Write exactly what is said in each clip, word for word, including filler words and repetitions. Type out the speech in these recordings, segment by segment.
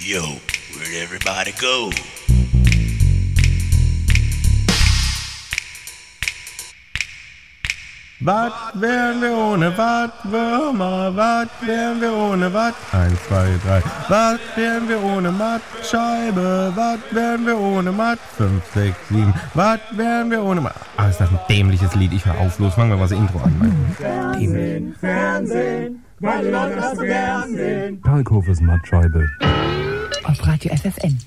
Yo, where'd everybody go? Was wären wir ohne Watt, Würmer? Was wären wir ohne Watt? Eins, zwei, drei. Was wären wir ohne Mattscheibe? Was wären wir ohne Matt? Fünf, sechs, sieben. Was wären wir ohne Matt? Ah, ist das ein dämliches Lied. Ich hör auf. Los, fangen wir mal das Intro an. Fernsehen, Fernsehen, weil die Leute das so gern sehen. Kalkhofes Mattscheibe. Auf Radio F F N.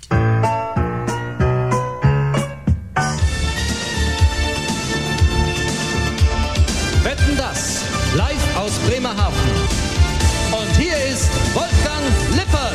Wetten, das live aus Bremerhaven. Und hier ist Wolfgang Lippert.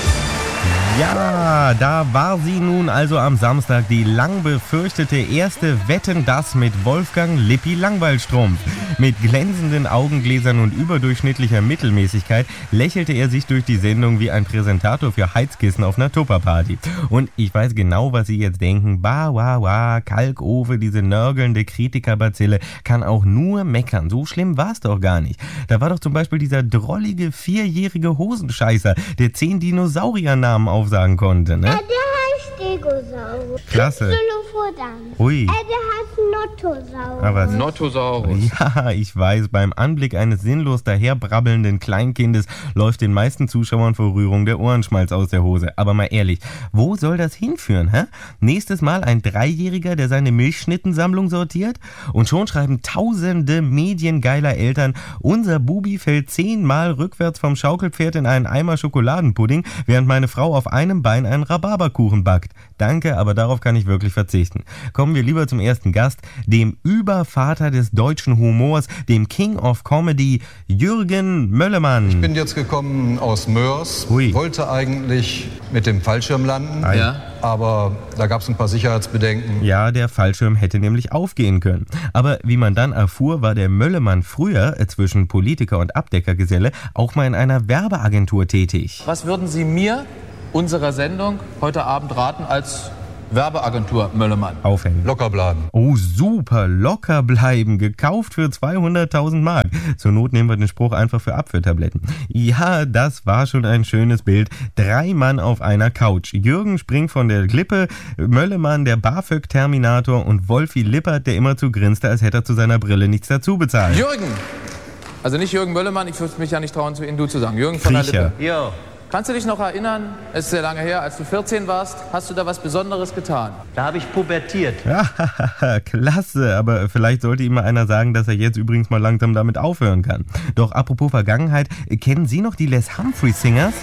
Ja, da war sie nun also am Samstag, die lang befürchtete erste Wetten, das mit Wolfgang Lippi Langweilstrumpf. Mit glänzenden Augengläsern und überdurchschnittlicher Mittelmäßigkeit lächelte er sich durch die Sendung wie ein Präsentator für Heizkissen auf einer Tupperparty. Und ich weiß genau, was Sie jetzt denken. Bah, wah, wah, Kalkofe, diese nörgelnde Kritikerbazille, kann auch nur meckern. So schlimm war's doch gar nicht. Da war doch zum Beispiel dieser drollige vierjährige Hosenscheißer, der zehn Dinosauriernamen aufsagen konnte, ne? Äh, der heißt Stegosaurus. Klasse. Xylophodan. Ui. Äh, der heißt Nottosaurus. Aber Nottosaurus. ja, ich weiß, beim Anblick eines sinnlos daherbrabbelnden Kleinkindes läuft den meisten Zuschauern vor Rührung der Ohrenschmalz aus der Hose. Aber mal ehrlich, wo soll das hinführen, hä? Nächstes Mal ein Dreijähriger, der seine Milchschnittensammlung sortiert? Und schon schreiben tausende mediengeiler Eltern, unser Bubi fällt zehnmal rückwärts vom Schaukelpferd in einen Eimer Schokoladenpudding, während meine Frau auf einem Bein einen Rhabarberkuchen backt. Danke, aber darauf kann ich wirklich verzichten. Kommen wir lieber zum ersten Gast, dem Übervater des deutschen Humors, dem King of Comedy, Jürgen Möllemann. Ich bin jetzt gekommen aus Mörs, Ui. wollte eigentlich mit dem Fallschirm landen, Ja. aber da gab es ein paar Sicherheitsbedenken. Ja, der Fallschirm hätte nämlich aufgehen können. Aber wie man dann erfuhr, war der Möllemann früher äh, zwischen Politiker und Abdeckergeselle auch mal in einer Werbeagentur tätig. Was würden Sie mir, unserer Sendung, heute Abend raten als Werbeagentur Möllemann? Aufhängen. Locker bleiben. Oh, super, locker bleiben, gekauft für zweihunderttausend Mark. Zur Not nehmen wir den Spruch einfach für Abführtabletten. Ja, das war schon ein schönes Bild. Drei Mann auf einer Couch. Jürgen springt von der Klippe, Möllemann, der BAföG-Terminator und Wolfi Lippert, der immerzu grinste, als hätte er zu seiner Brille nichts dazu bezahlt. Jürgen! Also nicht Jürgen Möllemann, ich würde mich ja nicht trauen, zu Ihnen du zu sagen. Jürgen von der Kriecher. Lippe. Ja. Kannst du dich noch erinnern, es ist sehr lange her, als du vierzehn warst, hast du da was Besonderes getan? Da habe ich pubertiert. Ja, klasse, aber vielleicht sollte ihm mal einer sagen, dass er jetzt übrigens mal langsam damit aufhören kann. Doch apropos Vergangenheit, kennen Sie noch die Les Humphrey Singers?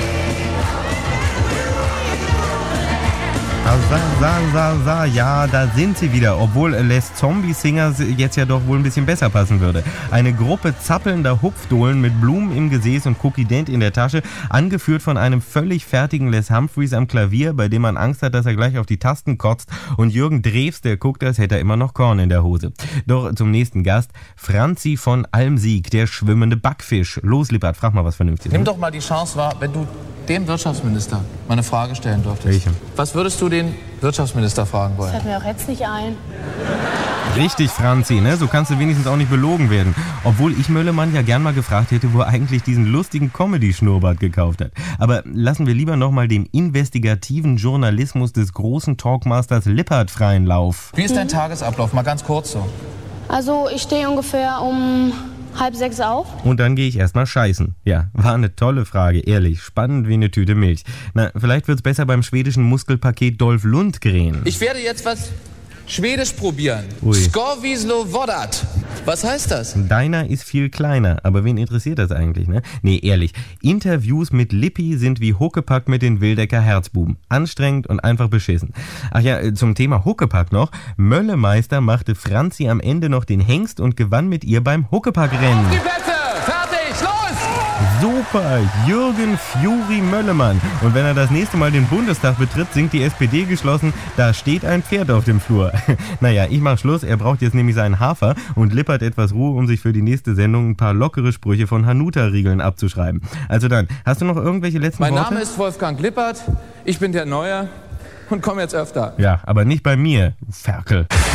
Sa, sa, sa, sa, ja, da sind sie wieder, obwohl Les Zombie Singers jetzt ja doch wohl ein bisschen besser passen würde. Eine Gruppe zappelnder Hupfdohlen mit Blumen im Gesäß und Cookie Dent in der Tasche, angeführt von einem völlig fertigen Les Humphreys am Klavier, bei dem man Angst hat, dass er gleich auf die Tasten kotzt, und Jürgen Drews, der guckt, als hätte er immer noch Korn in der Hose. Doch zum nächsten Gast, Franzi von Almsieg, der schwimmende Backfisch. Los, Lippert, frag mal was Vernünftiges. Nimm doch mal die Chance wahr, wenn du dem Wirtschaftsminister mal eine Frage stellen dürftest. Welche? Was würdest du den Wirtschaftsminister fragen wollen? Fällt mir auch jetzt nicht ein. Richtig, Franzi, ne? So kannst du wenigstens auch nicht belogen werden. Obwohl ich Möllemann ja gern mal gefragt hätte, wo er eigentlich diesen lustigen Comedy-Schnurrbart gekauft hat. Aber lassen wir lieber nochmal dem investigativen Journalismus des großen Talkmasters Lippert freien Lauf. Wie ist dein Tagesablauf? Mal ganz kurz so. Also ich stehe ungefähr um halb sechs auf. Und dann gehe ich erstmal scheißen. Ja, war eine tolle Frage, ehrlich. Spannend wie eine Tüte Milch. Na, vielleicht wird's besser beim schwedischen Muskelpaket Dolph Lundgren. Ich werde jetzt was Schwedisch probieren. Ui. Skovislo Vodat. Was heißt das? Deiner ist viel kleiner, aber wen interessiert das eigentlich, ne? Nee, ehrlich, Interviews mit Lippi sind wie Huckepack mit den Wildecker Herzbuben. Anstrengend und einfach beschissen. Ach ja, zum Thema Huckepack noch. Möllemeister machte Franzi am Ende noch den Hengst und gewann mit ihr beim Huckepack-Rennen. Die Plätze! Fertig! Los! Super, Jürgen Fury Möllemann. Und wenn er das nächste Mal den Bundestag betritt, singt die S P D geschlossen, da steht ein Pferd auf dem Flur. Naja, ich mach Schluss, er braucht jetzt nämlich seinen Hafer und Lippert etwas Ruhe, um sich für die nächste Sendung ein paar lockere Sprüche von Hanuta-Riegeln abzuschreiben. Also dann, hast du noch irgendwelche letzten Mein Worte? Name ist Wolfgang Lippert, ich bin der Neue und komme jetzt öfter. Ja, aber nicht bei mir, du Ferkel.